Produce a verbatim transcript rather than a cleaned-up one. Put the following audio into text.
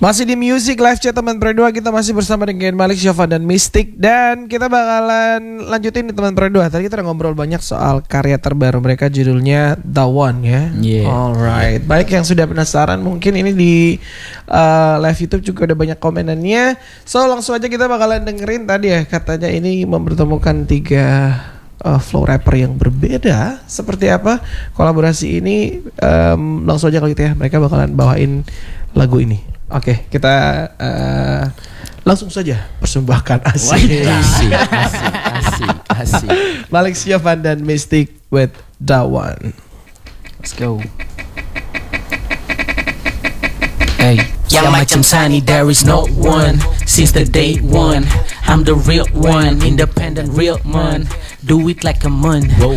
Masih di Music Live Chat teman berdua, kita masih bersama dengan Malik, Syafa dan Mystic, dan kita bakalan lanjutin nih teman berdua. Tadi kita udah ngobrol banyak soal karya terbaru mereka, judulnya The One ya. Yeah. Alright, baik yang sudah penasaran mungkin ini di uh, live YouTube juga udah banyak komenannya. So langsung aja kita bakalan dengerin tadi ya, katanya ini mempertemukan tiga uh, flow rapper yang berbeda. Seperti apa kolaborasi ini? Um, langsung aja kalau gitu ya, mereka bakalan bawain lagu ini. Oke, kita uh, langsung saja persembahkan asik. Asik, asik, asik, asik. Malik, Syafa dan Mystic with The One. Let's go. Hey, yang macam Sunny, there is no one. Since the day one, I'm the real one. Independent real man. Do it like a man.